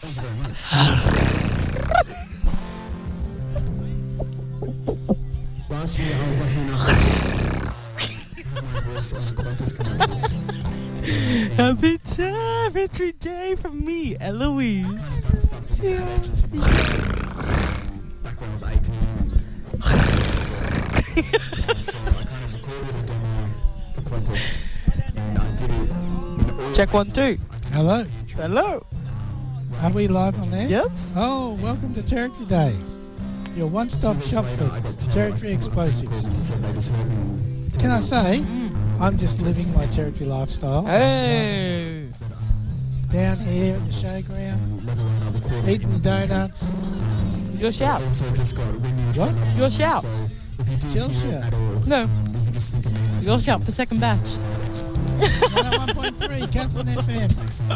Thank you very much. Last year I was lucky enough to have my voice on a Qantas commercial. Happy time, every day from me, Eloise. Kind of done stuff for this ad agency back when I was 18. And so I kind of recorded a demo for Qantas, and I did it in all Check 1, places. 2. Hello. Hello. Are we live on there? Yes. Oh, welcome to Territory Day. Your one-stop shop for territory explosives. Can I say, I'm just living my territory lifestyle. Hey. Down here at the showground, eating donuts. Your shout. What? Your shout. Chill shout. No. Your shout for second batch. 101.3 Catherine FM.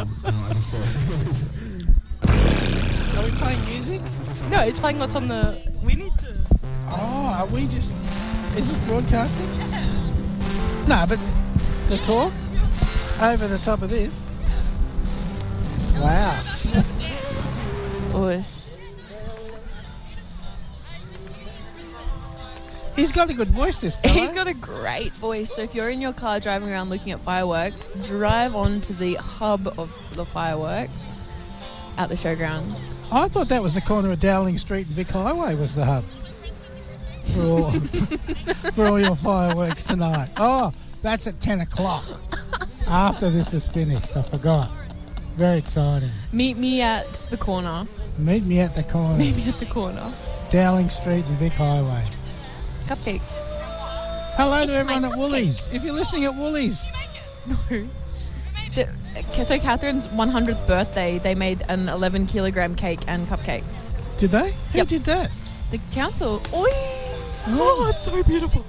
Are we playing music? No, it's playing what's on the... We need to... Oh, are we just... Is this broadcasting? No, but the talk over the top of this. Wow. Voice. He's got a good voice, this fellow. He's got a great voice. So if you're in your car driving around looking at fireworks, drive on to the hub of the fireworks at the showgrounds. I thought that was the corner of Dowling Street and Vic Highway was the hub for all your fireworks tonight. Oh, that's at 10 o'clock. After this is finished, I forgot. Very exciting. Meet me at the corner. Meet me at the corner. Meet me at the corner. Dowling Street and Vic Highway. Cupcake. Hello to everyone at Woolies. If you're listening at Woolies. No. So Catherine's 100th birthday, they made an 11-kilogram cake and cupcakes. Did they? Who Yep. did that? The council. Oi! Oh, it's so beautiful.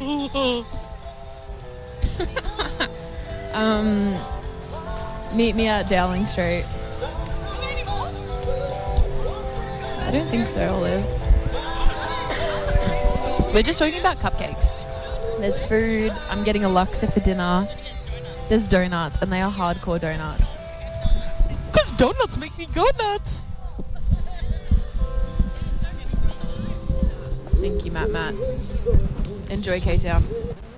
Meet me at Dowling Street. I don't think so, Olive. We're just talking about cupcakes. There's food. I'm getting a Luxor for dinner. There's donuts, and they are hardcore donuts. Because donuts make me go nuts. Thank you, Matt. Enjoy K-Town.